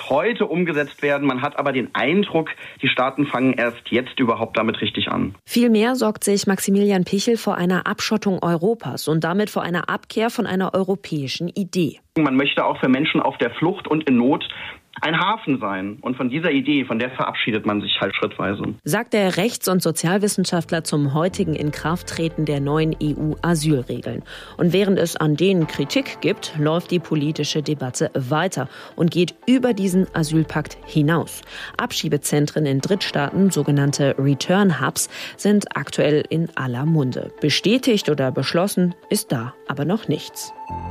erst heute umgesetzt werden. Man hat aber den Eindruck, die Staaten fangen erst jetzt überhaupt damit richtig an. Vielmehr sorgt sich Maximilian Pichel vor einer Abschottung Europas und damit vor einer Abkehr von einer europäischen Idee. Man möchte auch für Menschen auf der Flucht und in Not ein Hafen sein. Und von dieser Idee, von der verabschiedet man sich halt schrittweise. Sagt der Rechts- und Sozialwissenschaftler zum heutigen Inkrafttreten der neuen EU-Asylregeln. Und während es an denen Kritik gibt, läuft die politische Debatte weiter und geht über diesen Asylpakt hinaus. Abschiebezentren in Drittstaaten, sogenannte Return Hubs, sind aktuell in aller Munde. Bestätigt oder beschlossen ist da aber noch nichts.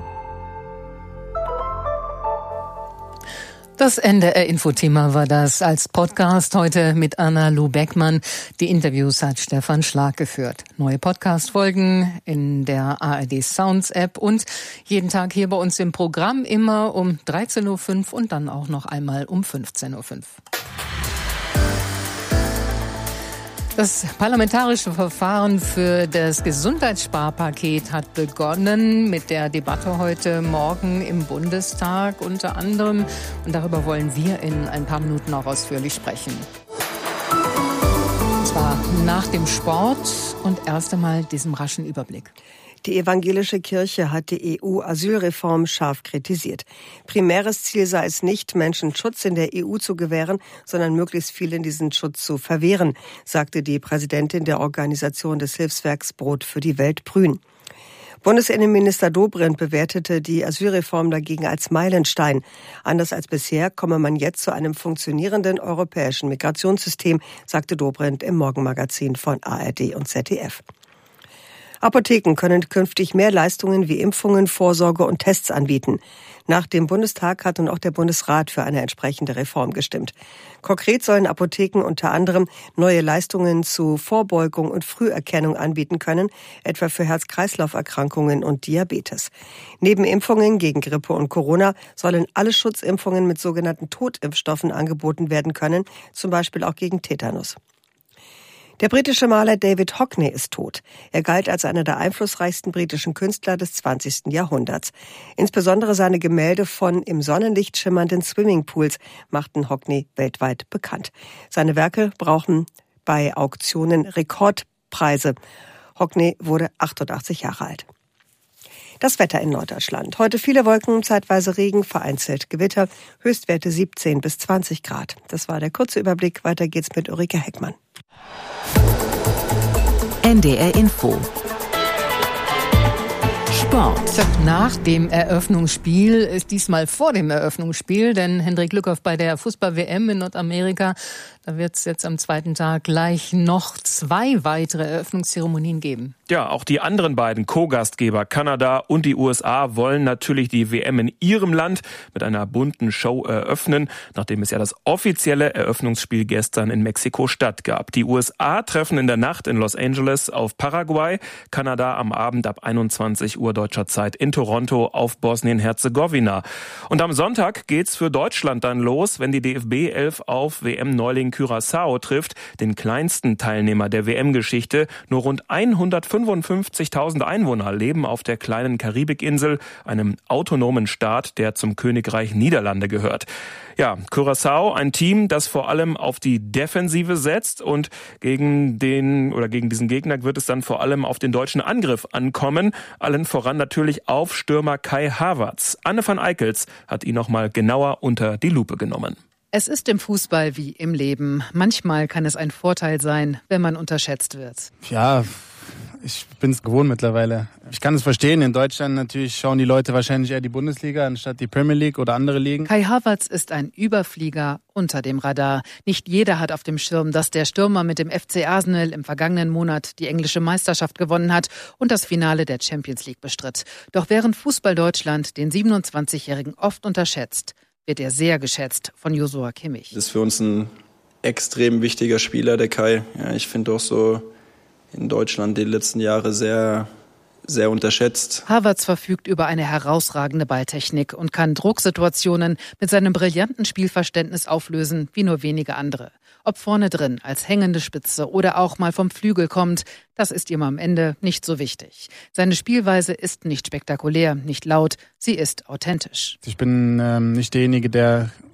Das NDR-Infothema war das als Podcast heute mit Anna-Lu Beckmann. Die Interviews hat Stefan Schlag geführt. Neue Podcast-Folgen in der ARD Sounds-App und jeden Tag hier bei uns im Programm immer um 13.05 Uhr und dann auch noch einmal um 15.05 Uhr. Das parlamentarische Verfahren für das Gesundheitssparpaket hat begonnen mit der Debatte heute Morgen im Bundestag unter anderem. Und darüber wollen wir in ein paar Minuten auch ausführlich sprechen. Und zwar nach dem Sport und erst einmal diesem raschen Überblick. Die evangelische Kirche hat die EU-Asylreform scharf kritisiert. Primäres Ziel sei es nicht, Menschen Schutz in der EU zu gewähren, sondern möglichst vielen diesen Schutz zu verwehren, sagte die Präsidentin der Organisation des Hilfswerks Brot für die Welt, Brün. Bundesinnenminister Dobrindt bewertete die Asylreform dagegen als Meilenstein. Anders als bisher komme man jetzt zu einem funktionierenden europäischen Migrationssystem, sagte Dobrindt im Morgenmagazin von ARD und ZDF. Apotheken können künftig mehr Leistungen wie Impfungen, Vorsorge und Tests anbieten. Nach dem Bundestag hat nun auch der Bundesrat für eine entsprechende Reform gestimmt. Konkret sollen Apotheken unter anderem neue Leistungen zu Vorbeugung und Früherkennung anbieten können, etwa für Herz-Kreislauf-Erkrankungen und Diabetes. Neben Impfungen gegen Grippe und Corona sollen alle Schutzimpfungen mit sogenannten Totimpfstoffen angeboten werden können, zum Beispiel auch gegen Tetanus. Der britische Maler David Hockney ist tot. Er galt als einer der einflussreichsten britischen Künstler des 20. Jahrhunderts. Insbesondere seine Gemälde von im Sonnenlicht schimmernden Swimmingpools machten Hockney weltweit bekannt. Seine Werke brauchen bei Auktionen Rekordpreise. Hockney wurde 88 Jahre alt. Das Wetter in Norddeutschland. Heute viele Wolken, zeitweise Regen, vereinzelt Gewitter, Höchstwerte 17 bis 20 Grad. Das war der kurze Überblick. Weiter geht's mit Ulrike Heckmann. NDR Info. Sport. Nach dem Eröffnungsspiel ist diesmal vor dem Eröffnungsspiel, denn Hendrik Lückhoff bei der Fußball-WM in Nordamerika, da wird es jetzt am zweiten Tag gleich noch 2 weitere Eröffnungszeremonien geben. Ja, auch die anderen beiden Co-Gastgeber, Kanada und die USA, wollen natürlich die WM in ihrem Land mit einer bunten Show eröffnen, nachdem es ja das offizielle Eröffnungsspiel gestern in Mexiko-Stadt gab. Die USA treffen in der Nacht in Los Angeles auf Paraguay, Kanada am Abend ab 21 Uhr deutscher Zeit in Toronto auf Bosnien-Herzegowina. Und am Sonntag geht's für Deutschland dann los, wenn die DFB 11 auf WM-Neuling Curaçao trifft, den kleinsten Teilnehmer der WM-Geschichte. Nur rund 155.000 Einwohner leben auf der kleinen Karibikinsel, einem autonomen Staat, der zum Königreich Niederlande gehört. Ja, Curaçao, ein Team, das vor allem auf die Defensive setzt und gegen diesen Gegner wird es dann vor allem auf den deutschen Angriff ankommen. Allen voran natürlich auf Stürmer Kai Havertz. Anne van Eickels hat ihn nochmal genauer unter die Lupe genommen. Es ist im Fußball wie im Leben. Manchmal kann es ein Vorteil sein, wenn man unterschätzt wird. Ja, ich bin es gewohnt mittlerweile. Ich kann es verstehen. In Deutschland natürlich schauen die Leute wahrscheinlich eher die Bundesliga anstatt die Premier League oder andere Ligen. Kai Havertz ist ein Überflieger unter dem Radar. Nicht jeder hat auf dem Schirm, dass der Stürmer mit dem FC Arsenal im vergangenen Monat die englische Meisterschaft gewonnen hat und das Finale der Champions League bestritt. Doch während Fußball Deutschland den 27-Jährigen oft unterschätzt, wird er sehr geschätzt von Joshua Kimmich. Das ist für uns ein extrem wichtiger Spieler, der Kai. Ja, ich finde auch so in Deutschland die letzten Jahre sehr, sehr unterschätzt. Havertz verfügt über eine herausragende Balltechnik und kann Drucksituationen mit seinem brillanten Spielverständnis auflösen wie nur wenige andere. Ob vorne drin, als hängende Spitze oder auch mal vom Flügel kommt, das ist ihm am Ende nicht so wichtig. Seine Spielweise ist nicht spektakulär, nicht laut, sie ist authentisch. Ich bin nicht derjenige, der